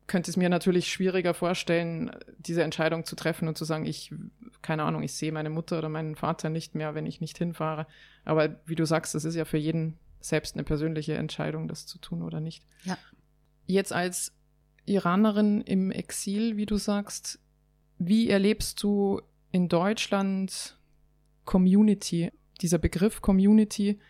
könnte es mir natürlich schwieriger vorstellen, diese Entscheidung zu treffen und zu sagen, keine Ahnung, ich sehe meine Mutter oder meinen Vater nicht mehr, wenn ich nicht hinfahre. Aber wie du sagst, das ist ja für jeden selbst eine persönliche Entscheidung, das zu tun oder nicht. Ja. Jetzt als Iranerin im Exil, wie du sagst, wie erlebst du in Deutschland Community? Dieser Begriff Community,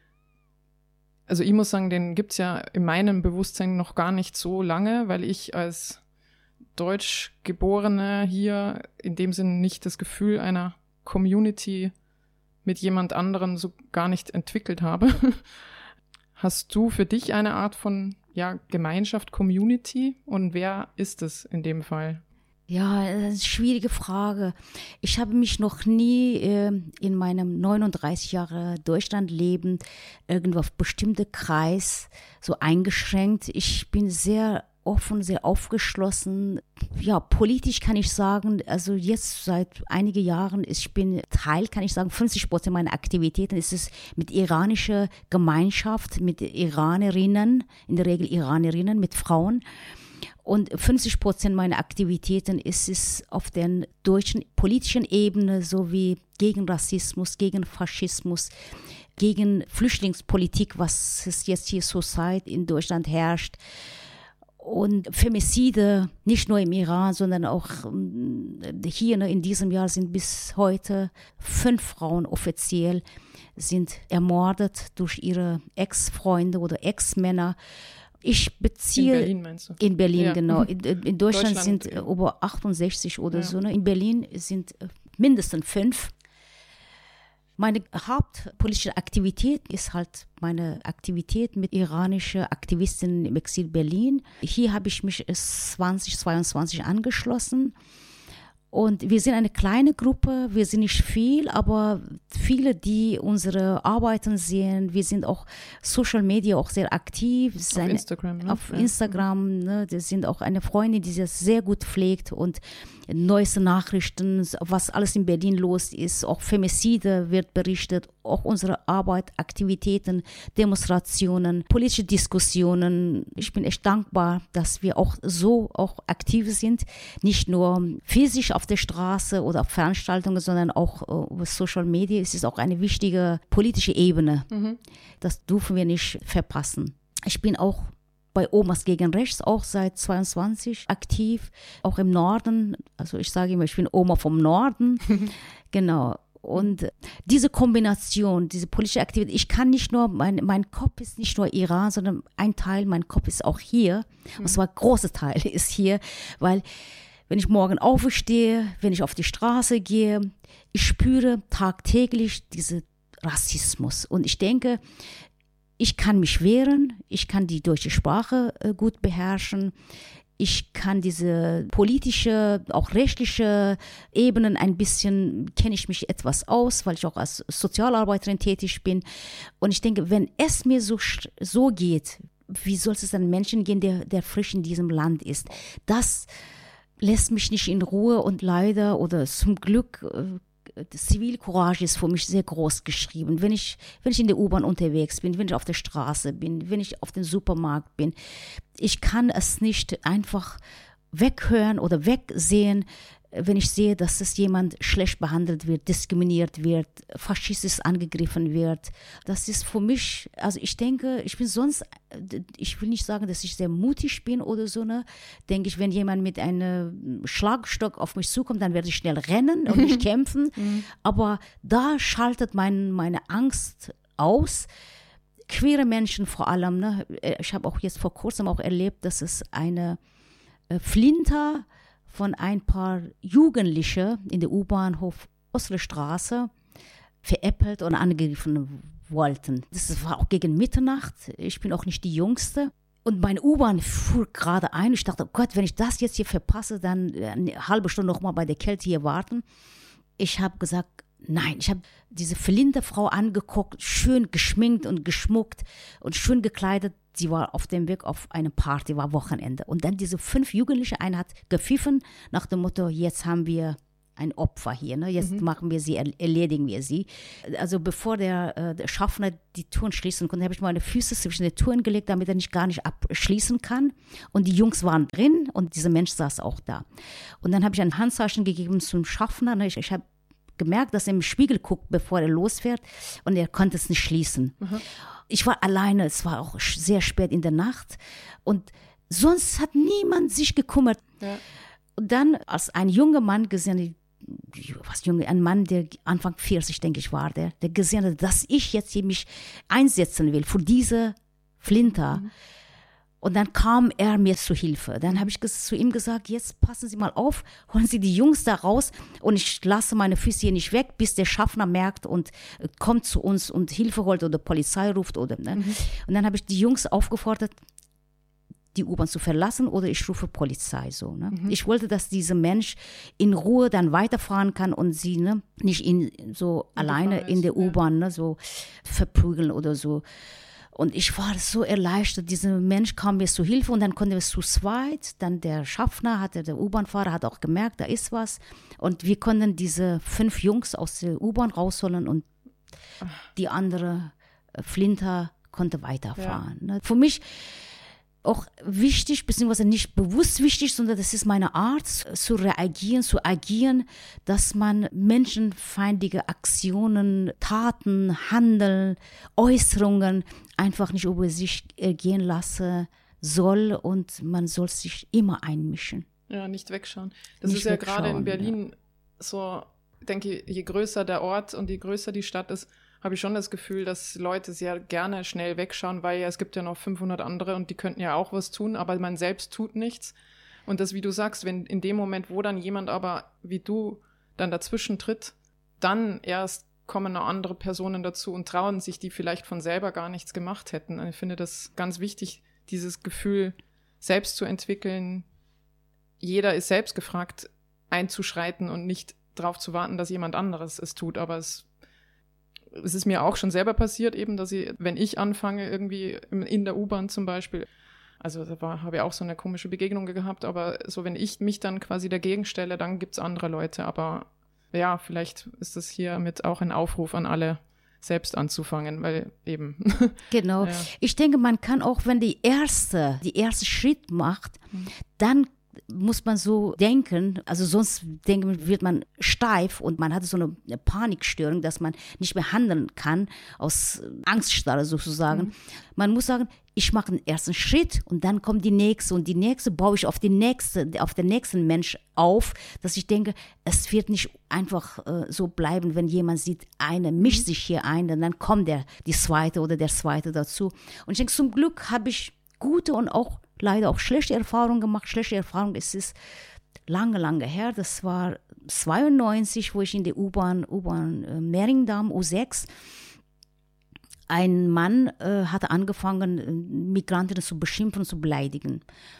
also ich muss sagen, den gibt's ja in meinem Bewusstsein noch gar nicht so lange, weil ich als Deutschgeborene hier in dem Sinn nicht das Gefühl einer Community mit jemand anderem so gar nicht entwickelt habe. Hast du für dich eine Art von Gemeinschaft, Community? Und wer ist es in dem Fall? Ja, das ist eine schwierige Frage. Ich habe mich noch nie in meinem 39 Jahre Deutschland leben irgendwo auf bestimmte Kreis so eingeschränkt. Ich bin sehr offen, sehr aufgeschlossen. Ja, politisch kann ich sagen, also jetzt seit einigen Jahren, ich bin Teil, kann ich sagen, 50% meiner Aktivitäten ist es mit iranischer Gemeinschaft, mit Iranerinnen, in der Regel Iranerinnen, mit Frauen. Und 50% meiner Aktivitäten ist es auf der deutschen politischen Ebene sowie gegen Rassismus, gegen Faschismus, gegen Flüchtlingspolitik, was es jetzt hier zurzeit in Deutschland herrscht. Und Femizide, nicht nur im Iran, sondern auch hier in diesem Jahr sind bis heute 5 Frauen offiziell sind ermordet durch ihre Ex-Freunde oder Ex-Männer. Ich beziehe. In Berlin meinst du? In Berlin, ja. genau. In Deutschland sind über 68 oder so. In Berlin sind mindestens 5. Meine hauptpolitische Aktivität ist halt meine Aktivität mit iranischen Aktivistinnen im Exil Berlin. Hier habe ich mich 2022 angeschlossen. Und wir sind eine kleine Gruppe, wir sind nicht viel, aber viele, die unsere Arbeiten sehen, wir sind auch Social Media auch sehr aktiv. Auf Instagram, ne? Auf Instagram, ne? Das sind auch eine Freundin, die das sehr gut pflegt und neueste Nachrichten, was alles in Berlin los ist, auch Femizide wird berichtet, auch unsere Arbeit, Aktivitäten, Demonstrationen, politische Diskussionen. Ich bin echt dankbar, dass wir auch so auch aktiv sind, nicht nur physisch auf der Straße oder auf Veranstaltungen, sondern auch über Social Media. Es ist auch eine wichtige politische Ebene. Das dürfen wir nicht verpassen. Ich bin auch bei Omas gegen Rechts auch seit 22 aktiv, auch im Norden. Also ich sage immer, ich bin Oma vom Norden. Genau. Und diese Kombination, diese politische Aktivität, ich kann nicht nur, mein Kopf ist nicht nur Iran, sondern ein Teil, mein Kopf ist auch hier. Und zwar ein großer Teil ist hier, weil wenn ich morgen aufstehe, wenn ich auf die Straße gehe, ich spüre tagtäglich diesen Rassismus. Und ich denke, ich kann mich wehren, ich kann die deutsche Sprache gut beherrschen, ich kann diese politische, auch rechtliche Ebenen ein bisschen, kenne ich mich etwas aus, weil ich auch als Sozialarbeiterin tätig bin. Und ich denke, wenn es mir so geht, wie soll es einem Menschen gehen, der frisch in diesem Land ist? Das lässt mich nicht in Ruhe und leider oder zum Glück Zivilcourage ist für mich sehr groß geschrieben. Wenn ich in der U-Bahn unterwegs bin, wenn ich auf der Straße bin, wenn ich auf dem Supermarkt bin, ich kann es nicht einfach weghören oder wegsehen, wenn ich sehe, dass es jemand schlecht behandelt wird, diskriminiert wird, faschistisch angegriffen wird. Das ist für mich, also ich denke, ich will nicht sagen, dass ich sehr mutig bin oder so, ne? Denke ich, wenn jemand mit einem Schlagstock auf mich zukommt, dann werde ich schnell rennen und nicht kämpfen. Aber da schaltet meine Angst aus. Queere Menschen vor allem, ne? Ich habe auch jetzt vor kurzem auch erlebt, dass es eine Flinter von ein paar Jugendliche in der U-Bahnhof Oslerstraße veräppelt und angegriffen wollten. Das war auch gegen Mitternacht. Ich bin auch nicht die Jüngste. Und meine U-Bahn fuhr gerade ein. Ich dachte, oh Gott, wenn ich das jetzt hier verpasse, dann eine halbe Stunde noch mal bei der Kälte hier warten. Ich habe gesagt, nein. Ich habe diese verlinte Frau angeguckt, schön geschminkt und geschmuckt und schön gekleidet. Sie war auf dem Weg auf eine Party, war Wochenende. Und dann diese 5 Jugendliche, einer hat gepfiffen nach dem Motto, jetzt haben wir ein Opfer hier, ne? Jetzt machen wir sie, erledigen wir sie. Also bevor der Schaffner die Türen schließen konnte, habe ich meine Füße zwischen die Türen gelegt, damit er gar nicht abschließen kann. Und die Jungs waren drin und dieser Mensch saß auch da. Und dann habe ich ein Handzeichen gegeben zum Schaffner. Ne? Ich habe gemerkt, dass er im Spiegel guckt, bevor er losfährt, und er konnte es nicht schließen. Ich war alleine, es war auch sehr spät in der Nacht und sonst hat niemand sich gekümmert. Ja. Und dann, als ein junger Mann gesehen, ein Mann, der Anfang 40, denke ich, war, der gesehen hat, dass ich jetzt hier mich einsetzen will für diese Flinter. Und dann kam er mir zu Hilfe. Dann habe ich zu ihm gesagt, jetzt passen Sie mal auf, holen Sie die Jungs da raus und ich lasse meine Füße hier nicht weg, bis der Schaffner merkt und kommt zu uns und Hilfe holt oder Polizei ruft. Oder, ne? Und dann habe ich die Jungs aufgefordert, die U-Bahn zu verlassen oder ich rufe Polizei. So, ne? Ich wollte, dass dieser Mensch in Ruhe dann weiterfahren kann und sie nicht so alleine in der U-Bahn so verprügeln oder so. Und ich war so erleichtert, dieser Mensch kam mir zu Hilfe und dann konnten wir es zu zweit. Dann der Schaffner, der U-Bahn-Fahrer hat auch gemerkt, da ist was. Und wir konnten diese 5 Jungs aus der U-Bahn rausholen und die andere Flinter konnte weiterfahren. Ja. Für mich auch wichtig, beziehungsweise nicht bewusst wichtig, sondern das ist meine Art, zu reagieren, zu agieren, dass man menschenfeindliche Aktionen, Taten, Handeln, Äußerungen einfach nicht über sich ergehen lassen soll und man soll sich immer einmischen. Ja, nicht wegschauen. Das nicht ist ja gerade in Berlin so, denke ich, je größer der Ort und je größer die Stadt ist, habe ich schon das Gefühl, dass Leute sehr gerne schnell wegschauen, weil ja, es gibt ja noch 500 andere und die könnten ja auch was tun, aber man selbst tut nichts. Und das, wie du sagst, wenn in dem Moment, wo dann jemand aber wie du dann dazwischen tritt, dann erst kommen noch andere Personen dazu und trauen sich, die vielleicht von selber gar nichts gemacht hätten. Und ich finde das ganz wichtig, dieses Gefühl selbst zu entwickeln. Jeder ist selbst gefragt, einzuschreiten und nicht darauf zu warten, dass jemand anderes es tut, aber es ist mir auch schon selber passiert, eben, dass wenn ich anfange, irgendwie in der U-Bahn zum Beispiel, also da habe ich auch so eine komische Begegnung gehabt, aber so, wenn ich mich dann quasi dagegen stelle, dann gibt's andere Leute. Aber ja, vielleicht ist das hiermit auch ein Aufruf an alle, selbst anzufangen, weil eben. Genau. Ja. Ich denke, man kann auch, wenn die erste Schritt macht, dann muss man so denken, also sonst wird man steif und man hat so eine Panikstörung, dass man nicht mehr handeln kann, aus Angststarre sozusagen. Man muss sagen, ich mache den ersten Schritt und dann kommt die nächste und die nächste baue ich auf den nächsten Mensch auf, dass ich denke, es wird nicht einfach so bleiben, wenn jemand sieht, einer mischt sich hier ein, dann kommt die zweite oder der zweite dazu. Und ich denke, zum Glück habe ich gute und auch leider auch schlechte Erfahrungen gemacht. Schlechte Erfahrung ist es lange her. Das war 92, wo ich in der U-Bahn Mehringdamm U6. Ein Mann hatte angefangen, Migrantinnen zu beschimpfen, zu beleidigen.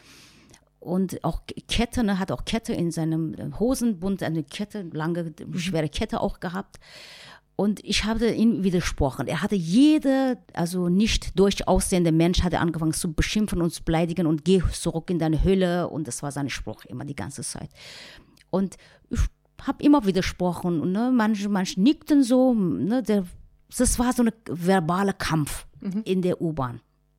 Und auch Kette, hat auch Kette in seinem Hosenbund, eine Kette, lange, schwere Kette auch gehabt. Und ich habe ihm widersprochen. Er hatte also nicht durchaussehende Mensch, hatte angefangen zu beschimpfen und zu beleidigen und geh zurück in deine Höhle. Und das war sein Spruch immer die ganze Zeit. Und ich habe immer widersprochen. Und, manche nickten so. Das war so ein verbaler Kampf in der U-Bahn.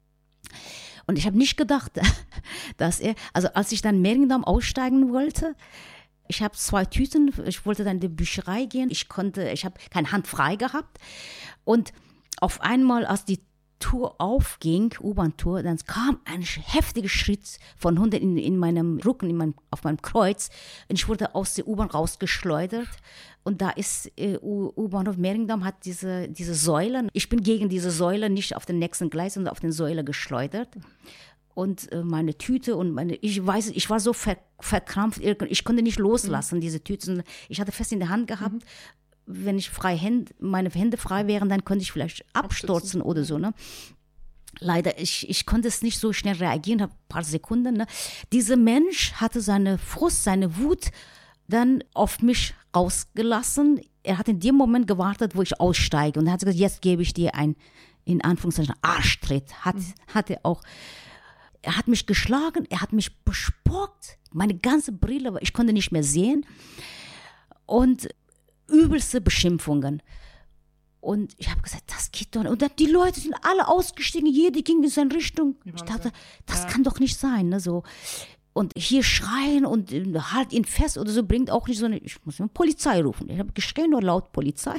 Und ich habe nicht gedacht, dass also als ich dann Mehringdamm aussteigen wollte, ich habe 2 Tüten, ich wollte dann in die Bücherei gehen, ich habe keine Hand frei gehabt und auf einmal, als die Tour aufging, U-Bahn-Tour, dann kam ein heftiger Schritt von Hunden in meinem Rücken, auf meinem Kreuz und ich wurde aus der U-Bahn rausgeschleudert und da ist U-Bahnhof Mehringdamm hat diese Säule, ich bin gegen diese Säule nicht auf den nächsten Gleis, sondern auf den Säule geschleudert. Und meine Tüte und ich war so verkrampft, ich konnte nicht loslassen, diese Tüte. Ich hatte fest in der Hand gehabt, wenn ich meine Hände frei wären, dann könnte ich vielleicht abstürzen oder so. Ne? Leider, ich konnte es nicht so schnell reagieren, habe ein paar Sekunden. Ne? Dieser Mensch hatte seine Frust, seine Wut dann auf mich rausgelassen. Er hat in dem Moment gewartet, wo ich aussteige. Und er hat gesagt, jetzt gebe ich dir einen, in Anführungszeichen, Arschtritt. Hat er auch. Er hat mich geschlagen, er hat mich bespuckt, meine ganze Brille, ich konnte nicht mehr sehen. und übelste Beschimpfungen. Und ich habe gesagt, das geht doch nicht. Und dann, die Leute sind alle ausgestiegen, jeder ging in seine Richtung. Ich dachte, das kann doch nicht sein. Ne, so. Und hier schreien und halt ihn fest oder so bringt auch nicht so eine, ich muss eine Polizei rufen. Ich habe geschrien, nur laut Polizei.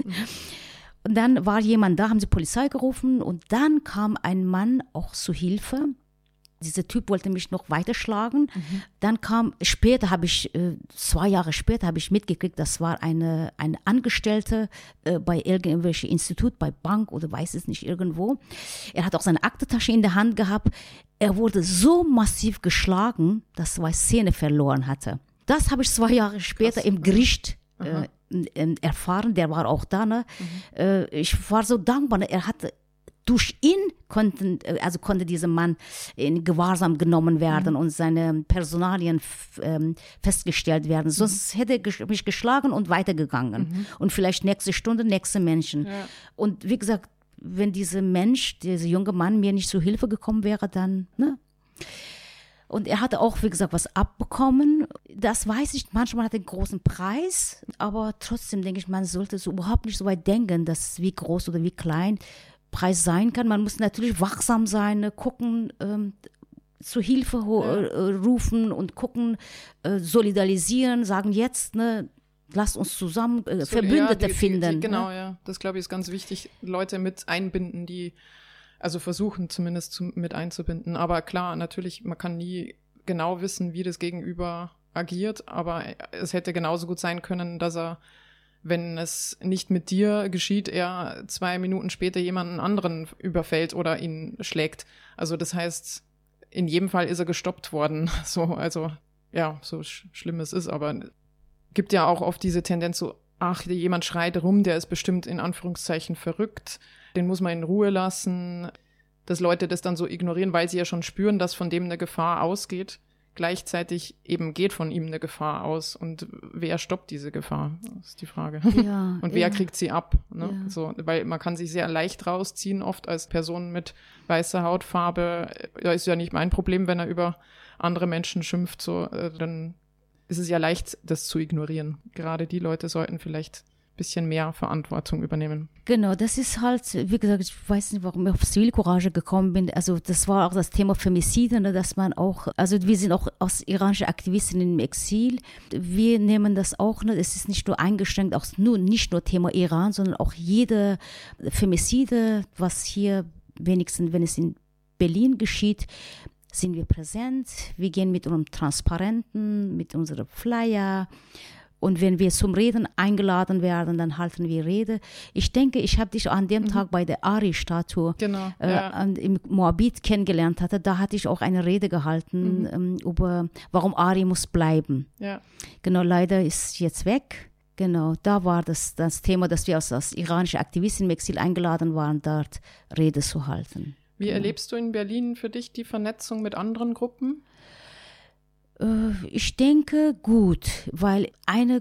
Und dann war jemand da, haben sie Polizei gerufen und dann kam ein Mann auch zu Hilfe. Dieser Typ wollte mich noch weiterschlagen. Dann kam, später habe ich, 2 Jahre später habe ich mitgekriegt, das war eine Angestellte bei irgendwelchem Institut, bei Bank oder weiß es nicht, irgendwo. Er hat auch seine Aktentasche in der Hand gehabt. Er wurde so massiv geschlagen, dass er Zähne verloren hatte. Das habe ich 2 Jahre später im Gericht erfahren. Der war auch da. Ne? Ich war so dankbar. Ne? Er hatte durch ihn konnte dieser Mann in Gewahrsam genommen werden und seine Personalien festgestellt werden. Sonst hätte er mich geschlagen und weitergegangen. Und vielleicht nächste Stunde, nächste Menschen. Ja. Und wie gesagt, wenn dieser junge Mann mir nicht zu Hilfe gekommen wäre, dann, ne? Und er hatte auch, wie gesagt, was abbekommen. Das weiß ich, manchmal hat er einen großen Preis, aber trotzdem denke ich, man sollte so überhaupt nicht so weit denken, dass wie groß oder wie klein Preis sein kann. Man muss natürlich wachsam sein, ne, gucken, zu Hilfe rufen und gucken, solidarisieren, sagen jetzt, ne, lasst uns zusammen Verbündete finden. Genau, ja. Das, glaube ich, ist ganz wichtig, Leute mit einbinden, die also versuchen zumindest mit einzubinden. Aber klar, natürlich, man kann nie genau wissen, wie das Gegenüber agiert, aber es hätte genauso gut sein können, dass er, wenn es nicht mit dir geschieht, er 2 Minuten später jemanden anderen überfällt oder ihn schlägt. Also das heißt, in jedem Fall ist er gestoppt worden. So, also ja, so schlimm es ist, aber gibt ja auch oft diese Tendenz so, ach, jemand schreit rum, der ist bestimmt in Anführungszeichen verrückt, den muss man in Ruhe lassen, dass Leute das dann so ignorieren, weil sie ja schon spüren, dass von dem eine Gefahr ausgeht. Gleichzeitig eben geht von ihm eine Gefahr aus. Und wer stoppt diese Gefahr? Das ist die Frage. Ja, und wer kriegt sie ab? Ne? Ja. So, weil man kann sich sehr leicht rausziehen, oft als Person mit weißer Hautfarbe. Da ist ja nicht mein Problem, wenn er über andere Menschen schimpft. So, dann ist es ja leicht, das zu ignorieren. Gerade die Leute sollten vielleicht ein bisschen mehr Verantwortung übernehmen. Genau, das ist halt, wie gesagt, ich weiß nicht, warum ich auf Zivilcourage gekommen bin. Also das war auch das Thema Femizide, ne, dass man auch, also wir sind auch als iranische Aktivistinnen im Exil. Wir nehmen das auch, ne, es ist nicht nur eingeschränkt, auch nicht nur Thema Iran, sondern auch jede Femizide, was hier wenigstens, wenn es in Berlin geschieht, sind wir präsent. Wir gehen mit unserem Transparenten, mit unserem Flyer. Und wenn wir zum Reden eingeladen werden, dann halten wir Rede. Ich denke, ich habe dich an dem Tag bei der Ari-Statue im Moabit kennengelernt hatte. Da hatte ich auch eine Rede gehalten über, warum Ari muss bleiben. Ja. Genau, leider ist jetzt weg. Genau, da war das Thema, dass wir als iranische Aktivistin im Exil eingeladen waren, dort Rede zu halten. Wie erlebst du in Berlin für dich die Vernetzung mit anderen Gruppen? Ich denke gut, weil eine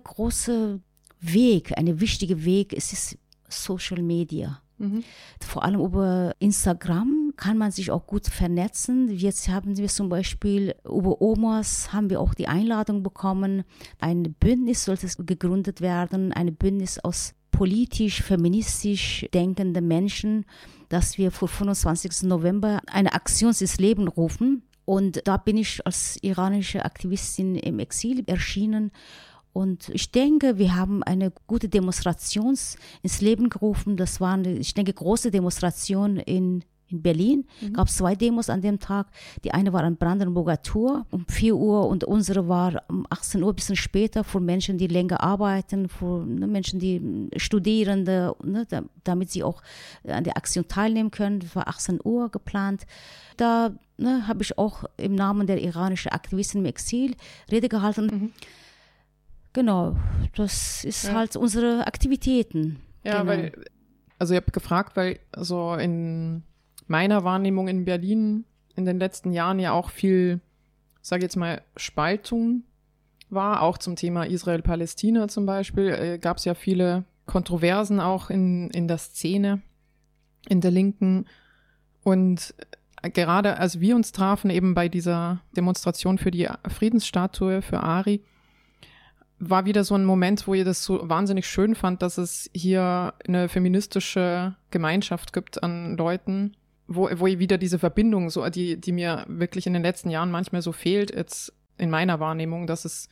wichtige Weg ist Social Media. Vor allem über Instagram kann man sich auch gut vernetzen. Jetzt haben wir zum Beispiel über OMAS haben wir auch die Einladung bekommen. Ein Bündnis sollte gegründet werden, ein Bündnis aus politisch, feministisch denkenden Menschen, dass wir vor 25. November eine Aktion ins Leben rufen. Und da bin ich als iranische Aktivistin im Exil erschienen. Und ich denke, wir haben eine gute Demonstration ins Leben gerufen. Das war ich denke, große Demonstration in Berlin. Es gab 2 Demos an dem Tag. Die eine war an Brandenburger Tor um 4 Uhr und unsere war um 18 Uhr, ein bisschen später, für Menschen, die länger arbeiten, für Menschen, die Studierende, damit sie auch an der Aktion teilnehmen können. Das war 18 Uhr geplant. Da habe ich auch im Namen der iranischen Aktivisten im Exil Rede gehalten. Genau, das ist halt unsere Aktivitäten. Ja, genau. Ich habe gefragt, weil so in meiner Wahrnehmung in Berlin in den letzten Jahren ja auch viel, sage jetzt mal, Spaltung war, auch zum Thema Israel-Palästina zum Beispiel, gab es ja viele Kontroversen auch in der Szene, in der Linken. Und gerade als wir uns trafen, eben bei dieser Demonstration für die Friedensstatue für Ari, war wieder so ein Moment, wo ihr das so wahnsinnig schön fand, dass es hier eine feministische Gemeinschaft gibt an Leuten, wo ihr wieder diese Verbindung, so die mir wirklich in den letzten Jahren manchmal so fehlt, jetzt in meiner Wahrnehmung, dass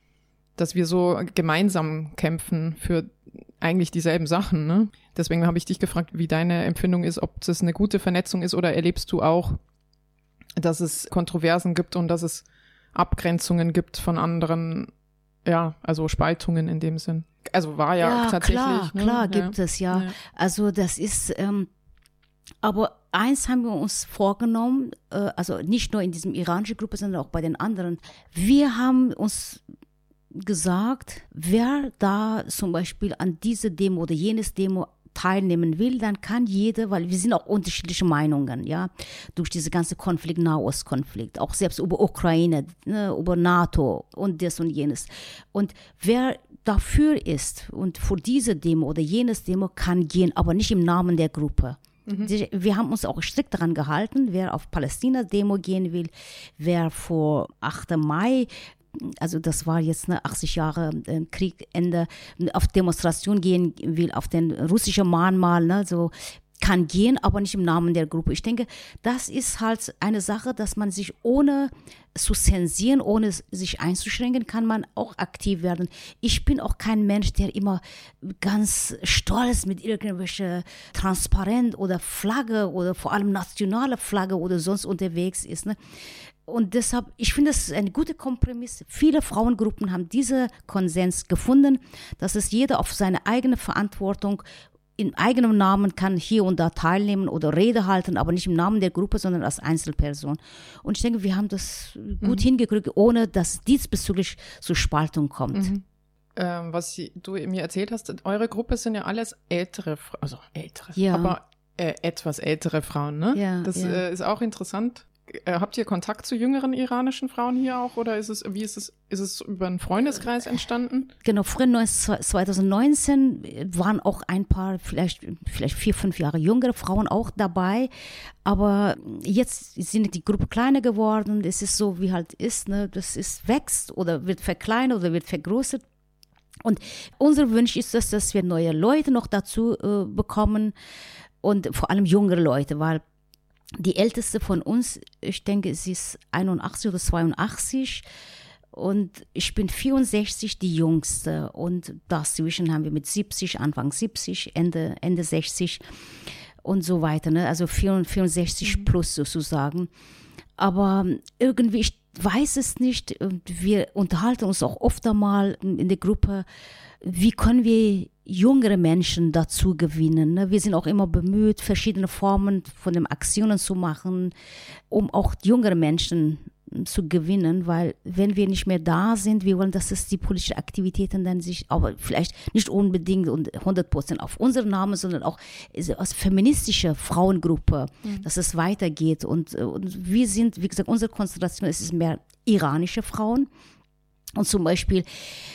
wir so gemeinsam kämpfen für eigentlich dieselben Sachen, ne? Deswegen habe ich dich gefragt, wie deine Empfindung ist, ob das eine gute Vernetzung ist oder erlebst du auch, dass es Kontroversen gibt und dass es Abgrenzungen gibt von anderen, ja, also Spaltungen in dem Sinn. Also war ja tatsächlich. Klar gibt es, ja. Also das ist, aber eins haben wir uns vorgenommen, also nicht nur in diesem iranischen Gruppe, sondern auch bei den anderen. Wir haben uns gesagt, wer da zum Beispiel an diese Demo oder jenes Demo teilnehmen will, dann kann jeder, weil wir sind auch unterschiedliche Meinungen, ja, durch diese ganze Konflikt, Nahostkonflikt, auch selbst über Ukraine, ne, über NATO und das und jenes. Und wer dafür ist und für diese Demo oder jenes Demo kann gehen, aber nicht im Namen der Gruppe. Wir haben uns auch strikt daran gehalten, wer auf Palästina-Demo gehen will, wer vor 8. Mai, also das war jetzt 80 Jahre Kriegende, auf Demonstration gehen will, auf den russischen Mahnmal, ne, so kann gehen, aber nicht im Namen der Gruppe. Ich denke, das ist halt eine Sache, dass man sich ohne zu zensieren, ohne sich einzuschränken, kann man auch aktiv werden. Ich bin auch kein Mensch, der immer ganz stolz mit irgendwelche Transparent oder Flagge oder vor allem nationale Flagge oder sonst unterwegs ist, ne? Und deshalb, ich finde, es ist ein guter Kompromiss. Viele Frauengruppen haben diesen Konsens gefunden, dass es jeder auf seine eigene Verantwortung in eigenem Namen kann hier und da teilnehmen oder Rede halten, aber nicht im Namen der Gruppe, sondern als Einzelperson. Und ich denke, wir haben das gut hingekriegt, ohne dass diesbezüglich zur Spaltung kommt. Was du mir erzählt hast, eure Gruppe sind ja alles ältere, ja. aber etwas ältere Frauen, ne? Ja, das ist auch interessant. Habt ihr Kontakt zu jüngeren iranischen Frauen hier auch oder ist es über einen Freundeskreis entstanden? Genau, früher 2019 waren auch ein paar, vielleicht 4-5 Jahre jüngere Frauen auch dabei, aber jetzt sind die Gruppe kleiner geworden, es ist so, wie halt ist, ne? Das ist, wächst oder wird verkleinert oder wird vergrößert. Und unser Wunsch ist, dass wir neue Leute noch dazu bekommen und vor allem jüngere Leute, weil die älteste von uns, ich denke, sie ist 81 oder 82 und ich bin 64, die jüngste. Und dazwischen haben wir mit 70, Anfang 70, Ende 60 und so weiter, ne? Also 64 plus sozusagen. Aber irgendwie, ich weiß es nicht, wir unterhalten uns auch oft einmal in der Gruppe, wie können wir jüngere Menschen dazu gewinnen. Ne? Wir sind auch immer bemüht, verschiedene Formen von den Aktionen zu machen, um auch jüngere Menschen zu gewinnen, weil wenn wir nicht mehr da sind, wir wollen, dass es die politischen Aktivitäten dann sich, aber vielleicht nicht unbedingt und 100% auf unseren Namen, sondern auch als feministische Frauengruppe, dass es weitergeht. Und wir sind, wie gesagt, unsere Konzentration ist mehr iranische Frauen. Und zum Beispiel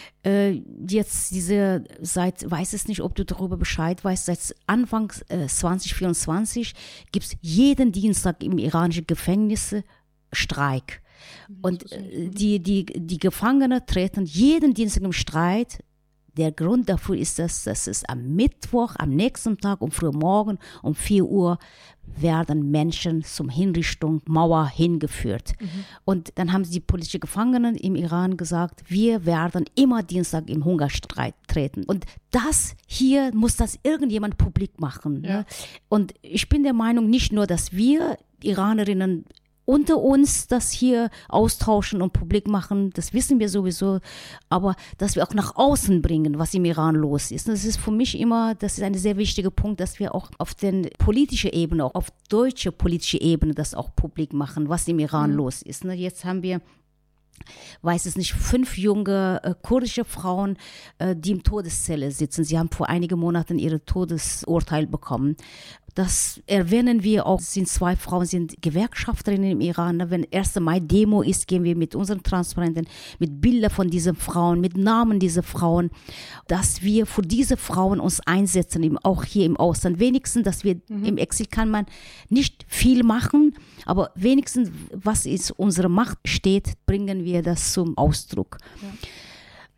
jetzt weiß es nicht, ob du darüber Bescheid weißt, seit Anfang 2024 gibt es jeden Dienstag im iranischen Gefängnis Streik. Und die Gefangenen treten jeden Dienstag im Streit. Der Grund dafür ist, dass es am Mittwoch, am nächsten Tag um früh morgen um 4 Uhr werden Menschen zum Hinrichtung Mauer hingeführt. Und dann haben die politischen Gefangenen im Iran gesagt, wir werden immer Dienstag im Hungerstreik treten. Und das hier muss das irgendjemand publik machen. Ja. Ne? Und ich bin der Meinung, nicht nur, dass wir Iranerinnen unter uns das hier austauschen und publik machen, das wissen wir sowieso, aber dass wir auch nach außen bringen, was im Iran los ist. Und das ist für mich immer, das ist ein sehr wichtiger Punkt, dass wir auch auf der politischen Ebene, auch auf deutscher politischer Ebene das auch publik machen, was im Iran los ist. Jetzt haben wir, weiß es nicht, 5 junge kurdische Frauen, die im Todeszelle sitzen. Sie haben vor einigen Monaten ihr Todesurteil bekommen. Das erwähnen wir auch, sind 2 Frauen, sind Gewerkschafterinnen im Iran. Wenn 1. Mai-Demo ist, gehen wir mit unseren Transparenten, mit Bildern von diesen Frauen, mit Namen dieser Frauen, dass wir für diese Frauen uns einsetzen, auch hier im Ausland. Wenigstens, dass wir im Exil kann man nicht viel machen, aber wenigstens, was in unserer Macht steht, bringen wir das zum Ausdruck. Ja.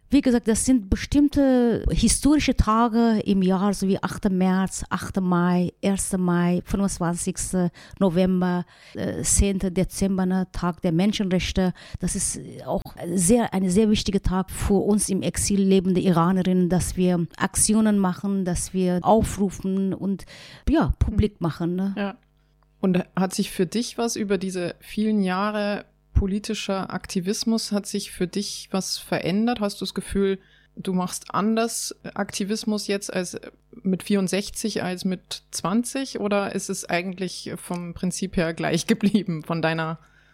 Wie gesagt, das sind bestimmte historische Tage im Jahr, so wie 8. März, 8. Mai, 1. Mai, 25. November, 10. Dezember, ne, Tag der Menschenrechte. Das ist auch ein sehr wichtiger Tag für uns im Exil lebende Iranerinnen, dass wir Aktionen machen, dass wir aufrufen und ja, publik machen. Ne? Ja. Und hat sich für dich was über diese vielen Jahre politischer Aktivismus, hat sich für dich was verändert? Hast du das Gefühl, du machst anders Aktivismus jetzt als mit 64 als mit 20? Oder ist es eigentlich vom Prinzip her gleich geblieben von deiner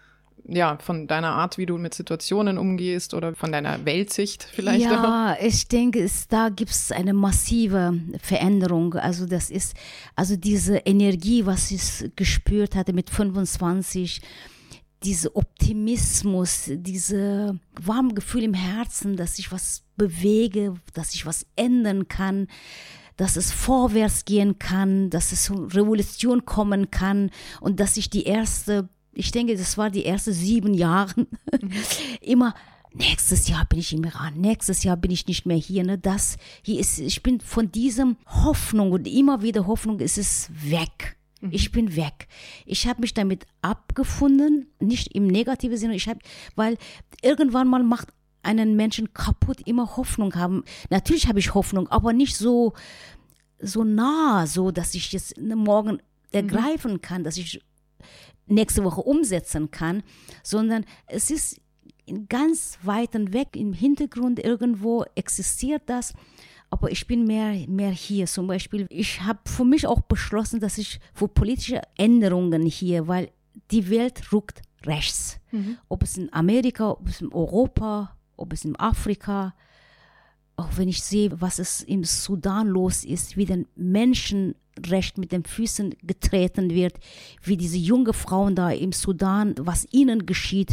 Art, wie du mit Situationen umgehst oder von deiner Weltsicht vielleicht? Ja, ich denke, da gibt es eine massive Veränderung. Also das ist, also diese Energie, was ich gespürt hatte mit 25, dieser Optimismus, diese warme Gefühl im Herzen, dass ich was bewege, dass ich was ändern kann, dass es vorwärts gehen kann, dass es zur Revolution kommen kann und dass ich ich denke, das war die ersten 7 Jahre, immer nächstes Jahr bin ich im Iran, nächstes Jahr bin ich nicht mehr hier. Ne? Ich bin von diesem Hoffnung und immer wieder Hoffnung, ist es weg. Ich bin weg. Ich habe mich damit abgefunden, nicht im negativen Sinne, weil irgendwann mal macht einen Menschen kaputt, immer Hoffnung haben. Natürlich habe ich Hoffnung, aber nicht so nah, so dass ich jetzt morgen ergreifen kann, dass ich nächste Woche umsetzen kann, sondern es ist ganz weit weg, im Hintergrund irgendwo existiert das. Aber ich bin mehr hier. Zum Beispiel, ich habe für mich auch beschlossen, dass ich für politische Änderungen hier, weil die Welt rückt rechts. Ob es in Amerika, ob es in Europa, ob es in Afrika. Auch wenn ich sehe, was es im Sudan los ist, wie den Menschenrecht mit den Füßen getreten wird, wie diese jungen Frauen da im Sudan, was ihnen geschieht,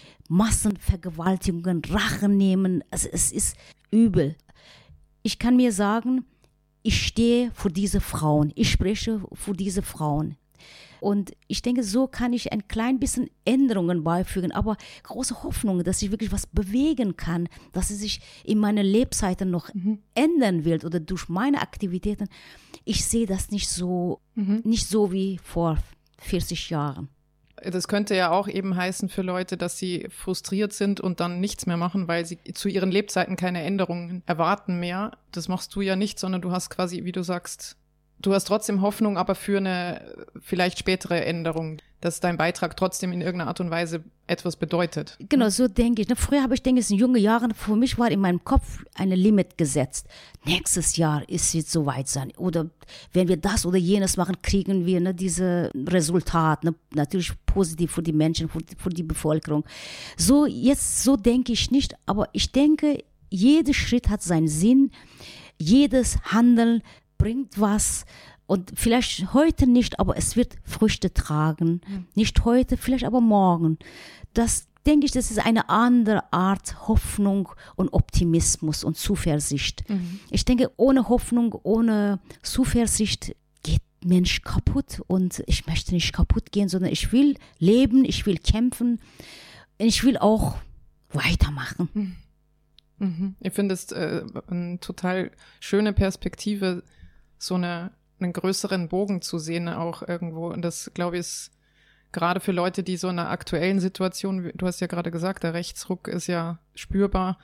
Massenvergewaltigungen, Rache nehmen. Also es ist übel. Ich kann mir sagen, ich stehe für diese Frauen, ich spreche für diese Frauen. Und ich denke, so kann ich ein klein bisschen Änderungen beifügen, aber große Hoffnung, dass ich wirklich was bewegen kann, dass es sich in meinen Lebzeiten noch ändern wird oder durch meine Aktivitäten. Ich sehe das nicht so wie vor 40 Jahren. Das könnte ja auch eben heißen für Leute, dass sie frustriert sind und dann nichts mehr machen, weil sie zu ihren Lebzeiten keine Änderungen erwarten mehr. Das machst du ja nicht, sondern du hast quasi, wie du sagst, du hast trotzdem Hoffnung, aber für eine vielleicht spätere Änderung, dass dein Beitrag trotzdem in irgendeiner Art und Weise etwas bedeutet. Genau, so denke ich. Früher habe ich gedacht, in jungen Jahren, für mich war in meinem Kopf eine Limit gesetzt. Nächstes Jahr ist es soweit sein. Oder wenn wir das oder jenes machen, kriegen wir diese Resultat. Natürlich positiv für die Menschen, für die Bevölkerung. So denke ich nicht, aber ich denke, jeder Schritt hat seinen Sinn. Jedes Handeln bringt was und vielleicht heute nicht, aber es wird Früchte tragen. Nicht heute, vielleicht aber morgen. Das denke ich, das ist eine andere Art Hoffnung und Optimismus und Zuversicht. Ich denke, ohne Hoffnung, ohne Zuversicht geht Mensch kaputt und ich möchte nicht kaputt gehen, sondern ich will leben, ich will kämpfen, ich will auch weitermachen. Ich finde es eine total schöne Perspektive, so einen größeren Bogen zu sehen auch irgendwo. Und das, glaube ich, ist gerade für Leute, die so in einer aktuellen Situation, du hast ja gerade gesagt, der Rechtsruck ist ja spürbar,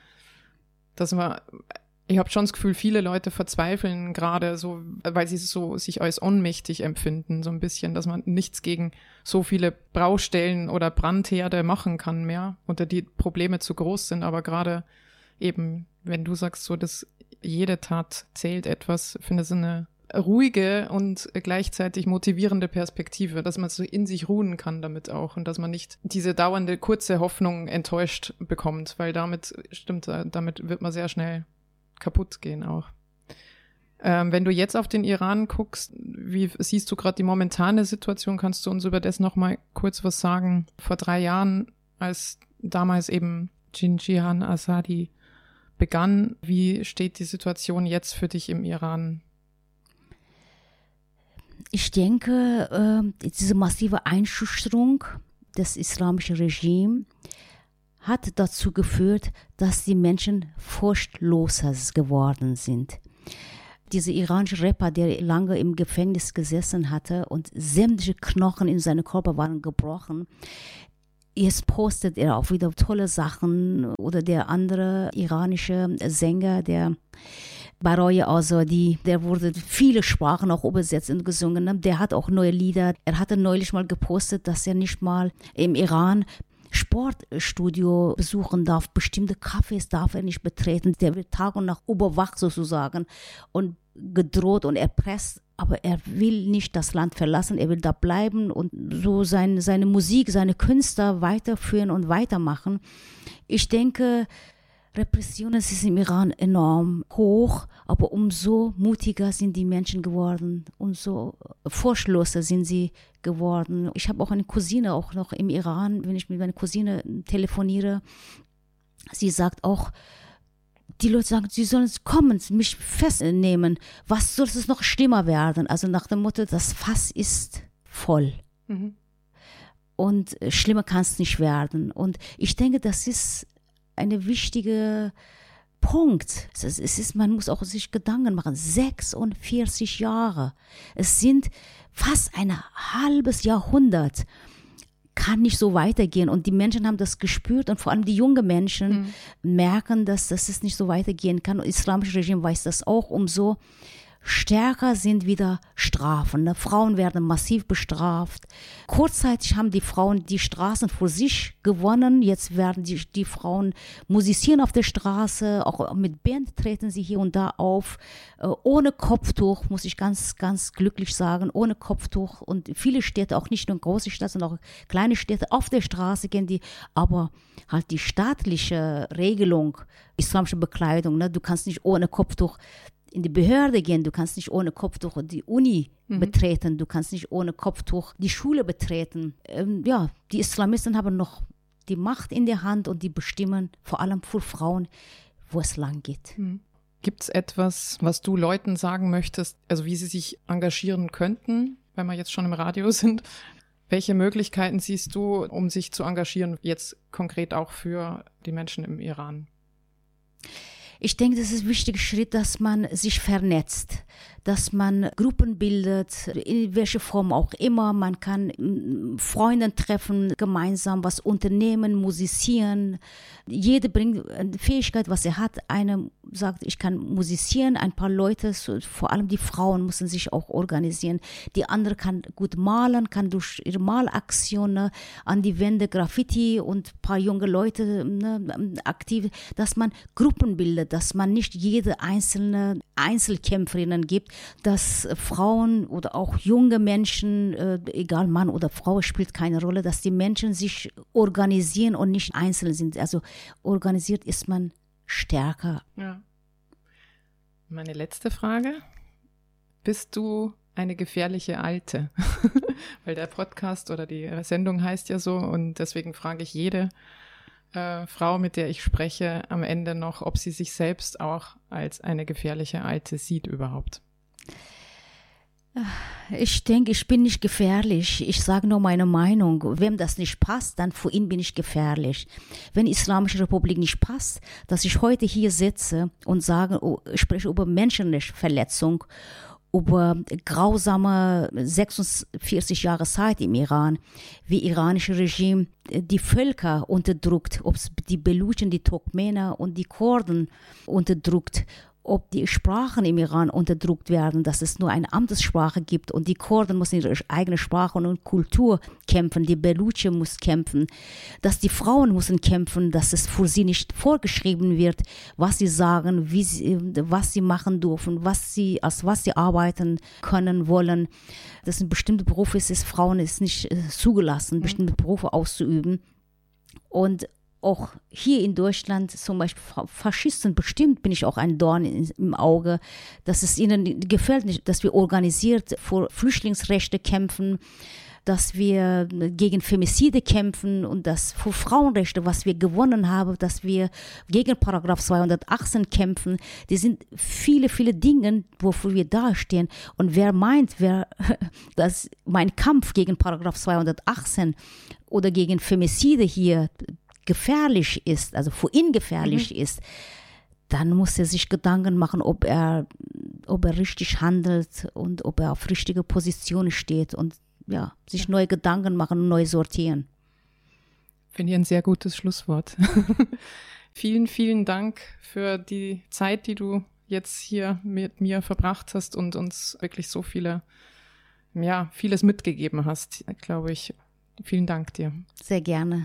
ich habe schon das Gefühl, viele Leute verzweifeln gerade so, weil sie so sich als ohnmächtig empfinden, so ein bisschen, dass man nichts gegen so viele Baustellen oder Brandherde machen kann mehr oder die Probleme zu groß sind, aber gerade eben, wenn du sagst so, dass jede Tat zählt etwas, finde ich so eine ruhige und gleichzeitig motivierende Perspektive, dass man so in sich ruhen kann damit auch und dass man nicht diese dauernde kurze Hoffnung enttäuscht bekommt, weil damit wird man sehr schnell kaputt gehen auch. Wenn du jetzt auf den Iran guckst, wie siehst du gerade die momentane Situation? Kannst du uns über das nochmal kurz was sagen? Vor 3 Jahren, als damals eben Jinjihan Azadi begann, wie steht die Situation jetzt für dich im Iran? Ich denke, diese massive Einschüchterung des islamischen Regimes hat dazu geführt, dass die Menschen furchtloser geworden sind. Dieser iranische Rapper, der lange im Gefängnis gesessen hatte und sämtliche Knochen in seinem Körper waren gebrochen, jetzt postet er auch wieder tolle Sachen. Oder der andere iranische Sänger, der Baroye Azadi, der wurde viele Sprachen auch übersetzt und gesungen. Der hat auch neue Lieder. Er hatte neulich mal gepostet, dass er nicht mal im Iran Sportstudio besuchen darf. Bestimmte Cafés darf er nicht betreten. Der wird Tag und Nacht überwacht sozusagen und gedroht und erpresst. Aber er will nicht das Land verlassen. Er will da bleiben und so seine Musik, seine Künste weiterführen und weitermachen. Ich denke, Repression ist im Iran enorm hoch, aber umso mutiger sind die Menschen geworden, umso furchtloser sind sie geworden. Ich habe auch eine Cousine auch noch im Iran, wenn ich mit meiner Cousine telefoniere, sie sagt auch, die Leute sagen, sie sollen kommen, mich festnehmen, was soll es noch schlimmer werden? Also nach dem Motto, das Fass ist voll. Mhm. Und schlimmer kann es nicht werden. Und ich denke, das ist ein wichtiger Punkt. Man muss auch sich Gedanken machen. 46 Jahre. Es sind fast ein halbes Jahrhundert. Kann nicht so weitergehen. Und die Menschen haben das gespürt und vor allem die jungen Menschen merken, dass es nicht so weitergehen kann. Und das islamische Regime weiß das auch. Umso stärker sind wieder Strafen. Ne? Frauen werden massiv bestraft. Kurzzeitig haben die Frauen die Straßen für sich gewonnen. Jetzt werden die Frauen musizieren auf der Straße. Auch mit Band treten sie hier und da auf. Ohne Kopftuch, muss ich ganz, ganz glücklich sagen. Ohne Kopftuch. Und viele Städte, auch nicht nur große Städte, sondern auch kleine Städte, auf der Straße gehen die. Aber halt die staatliche Regelung, islamische Bekleidung, ne? Du kannst nicht ohne Kopftuch in die Behörde gehen, du kannst nicht ohne Kopftuch die Uni betreten, du kannst nicht ohne Kopftuch die Schule betreten. Die Islamisten haben noch die Macht in der Hand und die bestimmen vor allem für Frauen, wo es lang geht. Gibt es etwas, was du Leuten sagen möchtest, also wie sie sich engagieren könnten, wenn wir jetzt schon im Radio sind? Welche Möglichkeiten siehst du, um sich zu engagieren, jetzt konkret auch für die Menschen im Iran? Ich denke, das ist ein wichtiger Schritt, dass man sich vernetzt, dass man Gruppen bildet, in welcher Form auch immer. Man kann Freunde treffen, gemeinsam was unternehmen, musizieren. Jeder bringt eine Fähigkeit, was er hat. Einer sagt, ich kann musizieren. Ein paar Leute, vor allem die Frauen, müssen sich auch organisieren. Die andere kann gut malen, kann durch ihre Malaktionen an die Wände Graffiti und ein paar junge Leute aktiv, dass man Gruppen bildet, dass man nicht jede einzelne Einzelkämpferinnen gibt, dass Frauen oder auch junge Menschen, egal Mann oder Frau, spielt keine Rolle, dass die Menschen sich organisieren und nicht einzeln sind. Also organisiert ist man stärker. Ja. Meine letzte Frage. Bist du eine gefährliche Alte? Weil der Podcast oder die Sendung heißt ja so und deswegen frage ich jede Frau, mit der ich spreche, am Ende noch, ob sie sich selbst auch als eine gefährliche Alte sieht überhaupt. Ich denke, ich bin nicht gefährlich. Ich sage nur meine Meinung. Wem das nicht passt, dann für ihn bin ich gefährlich. Wenn die Islamische Republik nicht passt, dass ich heute hier sitze und sage, spreche über Menschenrechtsverletzung, über grausame 46 Jahre Zeit im Iran, wie iranische Regime die Völker unterdrückt, ob es die Belutschen, die Turkmenen und die Kurden unterdrückt, ob die Sprachen im Iran unterdrückt werden, dass es nur eine Amtssprache gibt und die Kurden müssen ihre eigene Sprache und Kultur kämpfen, die Belutsche muss kämpfen, dass die Frauen müssen kämpfen, dass es für sie nicht vorgeschrieben wird, was sie sagen, was sie machen dürfen, als was sie arbeiten können, wollen. Das sind bestimmte Berufe, Frauen ist nicht zugelassen, bestimmte Berufe auszuüben. Und auch hier in Deutschland, zum Beispiel Faschisten, bestimmt bin ich auch ein Dorn im Auge, dass es ihnen gefällt nicht, dass wir organisiert für Flüchtlingsrechte kämpfen, dass wir gegen Femizide kämpfen und dass für Frauenrechte, was wir gewonnen haben, dass wir gegen Paragraph 218 kämpfen. Die sind viele, viele Dinge, wofür wir dastehen. Und wer meint, dass mein Kampf gegen Paragraph 218 oder gegen Femizide hier gefährlich ist, also für ihn gefährlich ist, dann muss er sich Gedanken machen, ob er richtig handelt und ob er auf richtige Position steht und ja, sich neue Gedanken machen und neu sortieren. Finde ich ein sehr gutes Schlusswort. Vielen, vielen Dank für die Zeit, die du jetzt hier mit mir verbracht hast und uns wirklich so vieles mitgegeben hast, glaube ich. Vielen Dank dir. Sehr gerne.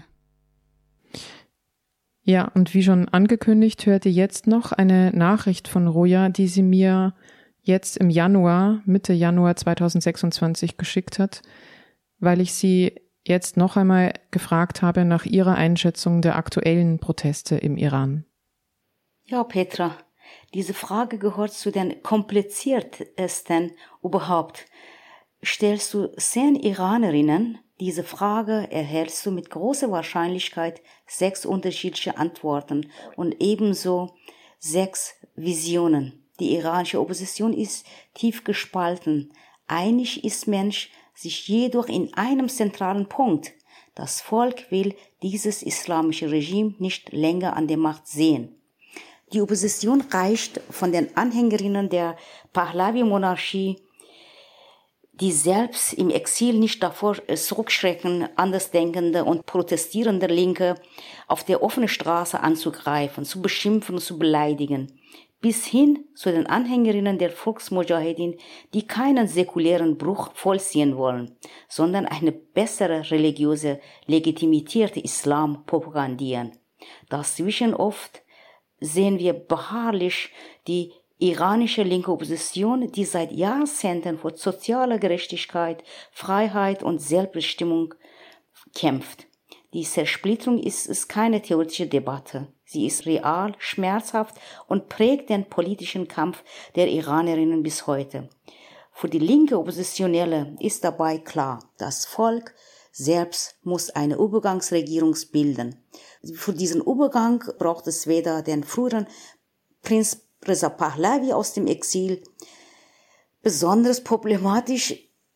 Ja, und wie schon angekündigt, hört ihr jetzt noch eine Nachricht von Roja, die sie mir jetzt im Mitte Januar 2026 geschickt hat, weil ich sie jetzt noch einmal gefragt habe nach ihrer Einschätzung der aktuellen Proteste im Iran. Ja, Petra, diese Frage gehört zu den kompliziertesten überhaupt. Stellst du 10 Iranerinnen diese Frage, erhältst du mit großer Wahrscheinlichkeit 6 unterschiedliche Antworten und ebenso 6 Visionen. Die iranische Opposition ist tief gespalten. Einig ist Mensch sich jedoch in einem zentralen Punkt. Das Volk will dieses islamische Regime nicht länger an der Macht sehen. Die Opposition reicht von den Anhängerinnen der Pahlavi-Monarchie, die selbst im Exil nicht davor zurückschrecken, andersdenkende und protestierende Linke auf der offenen Straße anzugreifen, zu beschimpfen und zu beleidigen, bis hin zu den Anhängerinnen der Volksmujahedin, die keinen säkulären Bruch vollziehen wollen, sondern eine bessere religiöse Legitimität Islam propagandieren. Dazwischen oft sehen wir beharrlich die iranische linke Opposition, die seit Jahrzehnten für soziale Gerechtigkeit, Freiheit und Selbstbestimmung kämpft. Die Zersplitterung ist keine theoretische Debatte. Sie ist real, schmerzhaft und prägt den politischen Kampf der Iranerinnen bis heute. Für die linke Oppositionelle ist dabei klar, das Volk selbst muss eine Übergangsregierung bilden. Für diesen Übergang braucht es weder den früheren Prinz Reza Pahlavi aus dem Exil. Besonders problematisch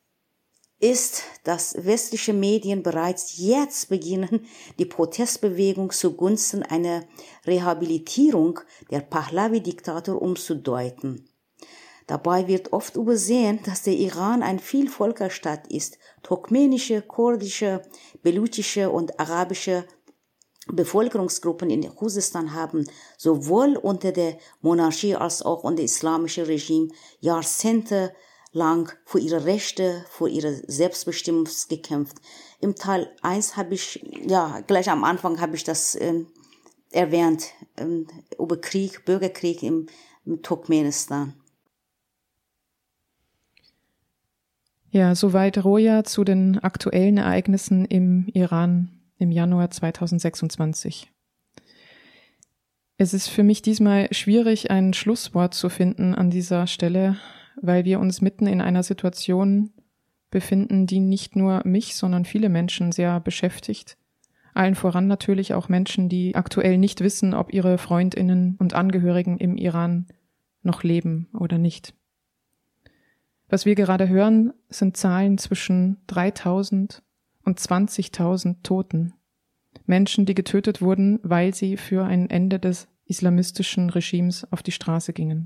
ist, dass westliche Medien bereits jetzt beginnen, die Protestbewegung zugunsten einer Rehabilitierung der Pahlavi-Diktatur umzudeuten. Dabei wird oft übersehen, dass der Iran ein Vielvölkerstaat ist. Turkmenische, kurdische, belutschische und arabische Bevölkerungsgruppen in Khuzestan haben sowohl unter der Monarchie als auch unter dem islamischen Regime jahrzehntelang für ihre Rechte, für ihre Selbstbestimmung gekämpft. Im Teil 1 habe ich, gleich am Anfang habe ich das erwähnt, über Bürgerkrieg im Turkmenistan. Ja, soweit Roja zu den aktuellen Ereignissen im Iran im Januar 2026. Es ist für mich diesmal schwierig, ein Schlusswort zu finden an dieser Stelle, weil wir uns mitten in einer Situation befinden, die nicht nur mich, sondern viele Menschen sehr beschäftigt. Allen voran natürlich auch Menschen, die aktuell nicht wissen, ob ihre FreundInnen und Angehörigen im Iran noch leben oder nicht. Was wir gerade hören, sind Zahlen zwischen 3.000 und 20.000 Toten. Menschen, die getötet wurden, weil sie für ein Ende des islamistischen Regimes auf die Straße gingen.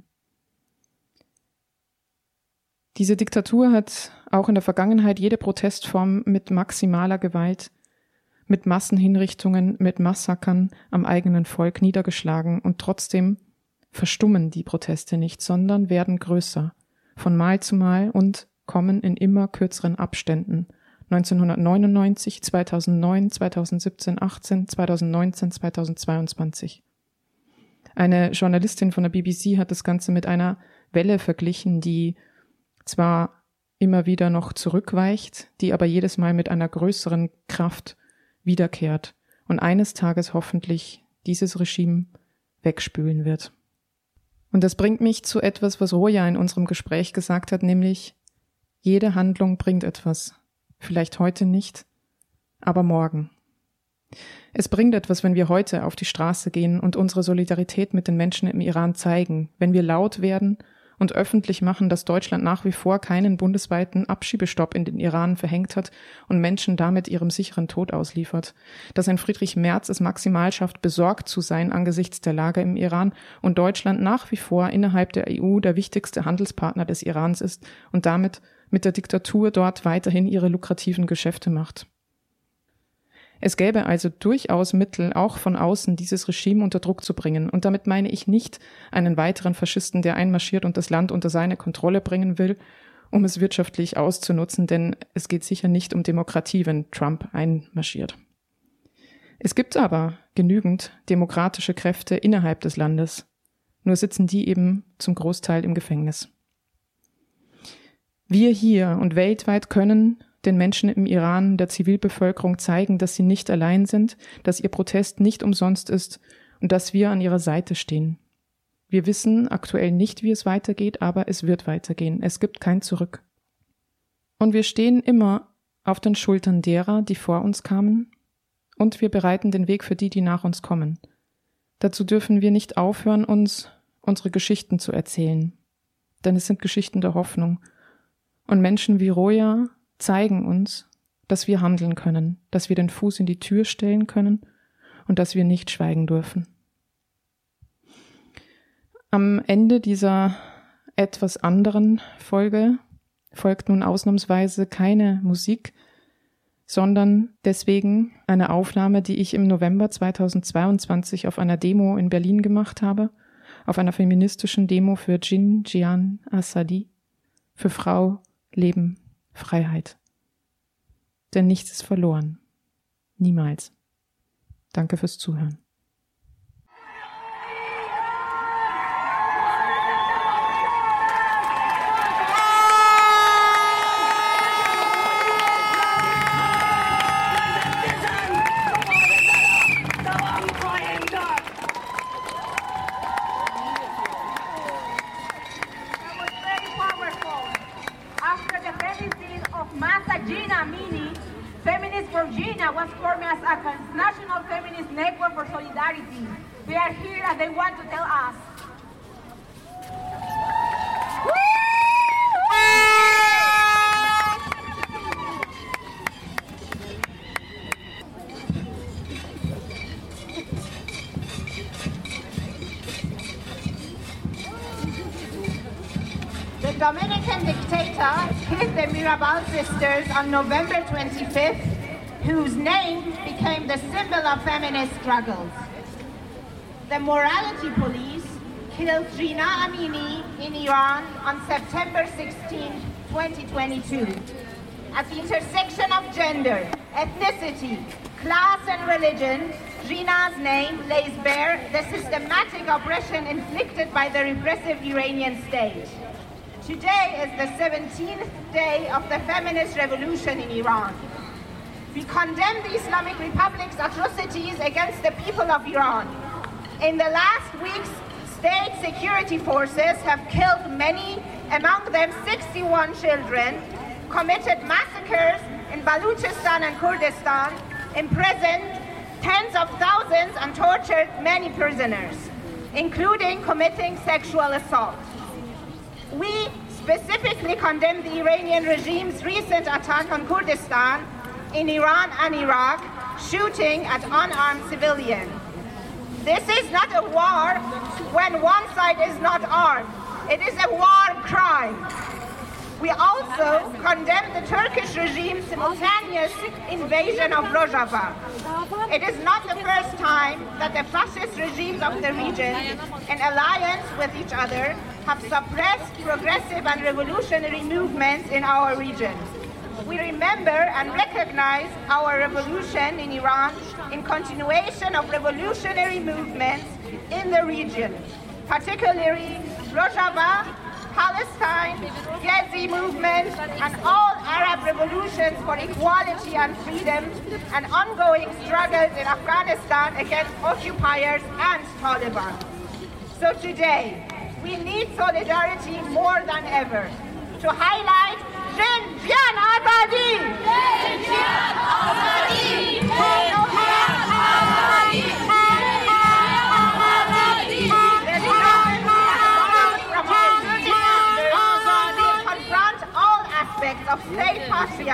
Diese Diktatur hat auch in der Vergangenheit jede Protestform mit maximaler Gewalt, mit Massenhinrichtungen, mit Massakern am eigenen Volk niedergeschlagen und trotzdem verstummen die Proteste nicht, sondern werden größer, von Mal zu Mal und kommen in immer kürzeren Abständen. 1999, 2009, 2017, 18, 2019, 2022. Eine Journalistin von der BBC hat das Ganze mit einer Welle verglichen, die zwar immer wieder noch zurückweicht, die aber jedes Mal mit einer größeren Kraft wiederkehrt und eines Tages hoffentlich dieses Regime wegspülen wird. Und das bringt mich zu etwas, was Roja in unserem Gespräch gesagt hat, nämlich jede Handlung bringt etwas. Vielleicht heute nicht, aber morgen. Es bringt etwas, wenn wir heute auf die Straße gehen und unsere Solidarität mit den Menschen im Iran zeigen, wenn wir laut werden und öffentlich machen, dass Deutschland nach wie vor keinen bundesweiten Abschiebestopp in den Iran verhängt hat und Menschen damit ihrem sicheren Tod ausliefert. Dass ein Friedrich Merz es maximal schafft, besorgt zu sein angesichts der Lage im Iran und Deutschland nach wie vor innerhalb der EU der wichtigste Handelspartner des Irans ist und damit mit der Diktatur dort weiterhin ihre lukrativen Geschäfte macht. Es gäbe also durchaus Mittel, auch von außen dieses Regime unter Druck zu bringen. Und damit meine ich nicht einen weiteren Faschisten, der einmarschiert und das Land unter seine Kontrolle bringen will, um es wirtschaftlich auszunutzen, denn es geht sicher nicht um Demokratie, wenn Trump einmarschiert. Es gibt aber genügend demokratische Kräfte innerhalb des Landes, nur sitzen die eben zum Großteil im Gefängnis. Wir hier und weltweit können den Menschen im Iran, der Zivilbevölkerung zeigen, dass sie nicht allein sind, dass ihr Protest nicht umsonst ist und dass wir an ihrer Seite stehen. Wir wissen aktuell nicht, wie es weitergeht, aber es wird weitergehen. Es gibt kein Zurück. Und wir stehen immer auf den Schultern derer, die vor uns kamen, und wir bereiten den Weg für die, die nach uns kommen. Dazu dürfen wir nicht aufhören, uns unsere Geschichten zu erzählen, denn es sind Geschichten der Hoffnung. Und Menschen wie Roja zeigen uns, dass wir handeln können, dass wir den Fuß in die Tür stellen können und dass wir nicht schweigen dürfen. Am Ende dieser etwas anderen Folge folgt nun ausnahmsweise keine Musik, sondern deswegen eine Aufnahme, die ich im November 2022 auf einer Demo in Berlin gemacht habe, auf einer feministischen Demo für Jin Jian Azadi, für Frau, Leben, Freiheit. Denn nichts ist verloren. Niemals. Danke fürs Zuhören. Was formed as a national feminist network for solidarity. They are here and they want to tell us. The Dominican dictator killed the Mirabal sisters on November 25th, whose name became the symbol of feminist struggles. The morality police killed Jina Amini in Iran on September 16, 2022. At the intersection of gender, ethnicity, class and religion, Jina's name lays bare the systematic oppression inflicted by the repressive Iranian state. Today is the 17th day of the feminist revolution in Iran. We condemn the Islamic Republic's atrocities against the people of Iran. In the last weeks, state security forces have killed many, among them 61 children, committed massacres in Baluchistan and Kurdistan, imprisoned tens of thousands and tortured many prisoners, including committing sexual assault. We specifically condemn the Iranian regime's recent attack on Kurdistan in Iran and Iraq, shooting at unarmed civilians. This is not a war when one side is not armed. It is a war crime. We also condemn the Turkish regime's simultaneous invasion of Rojava. It is not the first time that the fascist regimes of the region, in alliance with each other, have suppressed progressive and revolutionary movements in our region. We remember and recognize our revolution in Iran in continuation of revolutionary movements in the region, particularly Rojava, Palestine, Gezi movement, and all Arab revolutions for equality and freedom, and ongoing struggles in Afghanistan against occupiers and Taliban. So today, we need solidarity more than ever to highlight Jin Jian Azadi! Jin Jian Azadi! Jin Jian Azadi! From our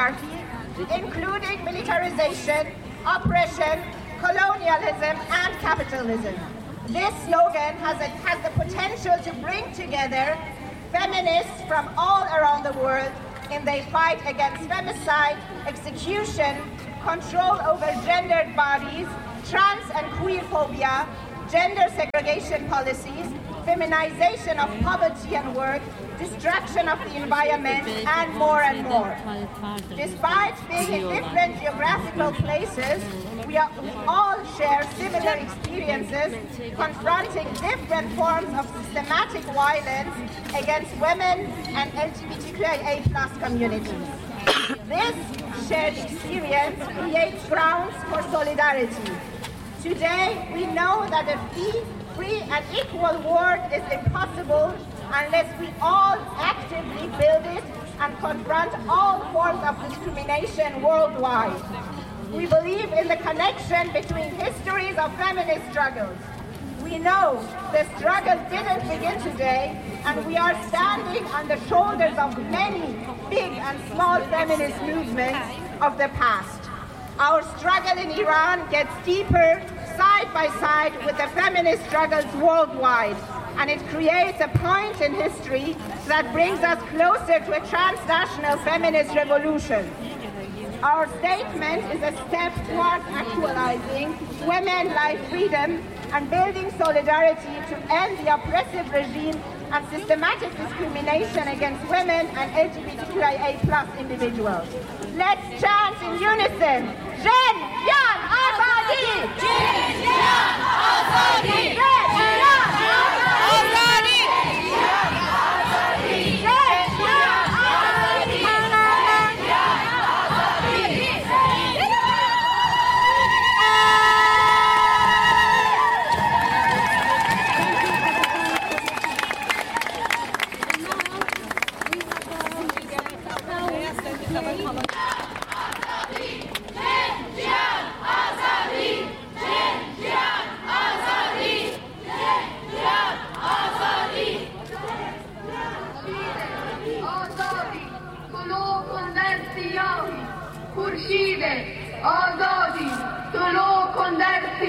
patriarchy, including militarization, oppression, colonialism, and capitalism. This slogan has the potential to bring together feminists from all around the world in their fight against femicide, execution, control over gendered bodies, trans and queer phobia, gender segregation policies, feminization of poverty and work, destruction of the environment, and more and more. Despite being in different geographical places, we all share similar experiences confronting different forms of systematic violence against women and LGBTQIA+ communities. This shared experience creates grounds for solidarity. Today, we know that a free and equal world is impossible unless we all actively build it and confront all forms of discrimination worldwide. We believe in the connection between histories of feminist struggles. We know the struggle didn't begin today, and we are standing on the shoulders of many big and small feminist movements of the past. Our struggle in Iran gets deeper side by side with the feminist struggles worldwide, and it creates a point in history that brings us closer to a transnational feminist revolution. Our statement is a step towards actualizing women, life, freedom, and building solidarity to end the oppressive regime and systematic discrimination against women and LGBTQIA+ individuals. Let's chant in unison. Jen, Yan, Azadi! Jen, Yan, Azadi! Jen, Yan, Azadi! Jen, Yan, Azadi! Jen, Yan, Azadi! خورشید آزادی طلوع کن در